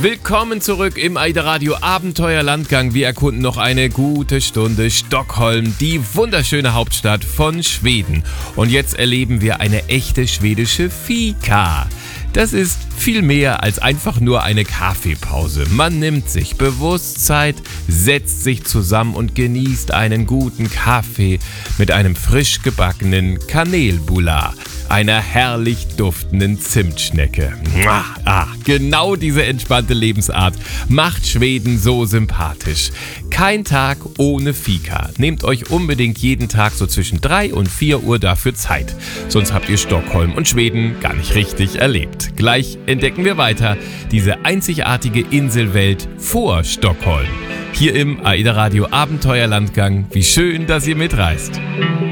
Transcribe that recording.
Willkommen zurück im AIDA Radio Abenteuerlandgang. Wir erkunden noch eine gute Stunde Stockholm, die wunderschöne Hauptstadt von Schweden. Und jetzt erleben wir eine echte schwedische Fika. Das ist viel mehr als einfach nur eine Kaffeepause. Man nimmt sich bewusst Zeit, setzt sich zusammen und genießt einen guten Kaffee mit einem frisch gebackenen Kanelbullar, einer herrlich duftenden Zimtschnecke. Genau diese entspannte Lebensart macht Schweden so sympathisch. Kein Tag ohne Fika. Nehmt euch unbedingt jeden Tag so zwischen 3 und 4 Uhr dafür Zeit. Sonst habt ihr Stockholm und Schweden gar nicht richtig erlebt. Gleich entdecken wir weiter diese einzigartige Inselwelt vor Stockholm. Hier im AIDA Radio Abenteuerlandgang. Wie schön, dass ihr mitreist.